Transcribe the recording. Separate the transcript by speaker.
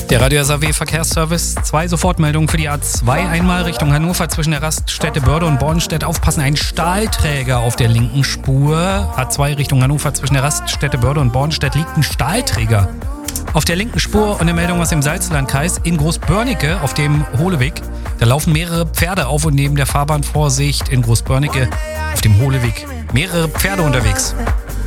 Speaker 1: Der Radio SAW Verkehrsservice, 2 Sofortmeldungen für die A2. Einmal Richtung Hannover zwischen der Raststätte Börde und Bornstedt. Aufpassen, ein Stahlträger auf der linken Spur. A2 Richtung Hannover zwischen der Raststätte Börde und Bornstedt liegt ein Stahlträger auf der linken Spur. Und eine Meldung aus dem Salzlandkreis in Großbörnecke auf dem Hohleweg. Da laufen mehrere Pferde auf und neben der Fahrbahn. Vorsicht in Großbörnecke auf dem Hohleweg. Mehrere Pferde unterwegs.